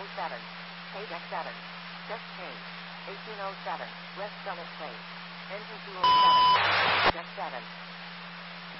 1807. Page X7. Just change. 1807. West Summit Place. Engine 207. Just 7.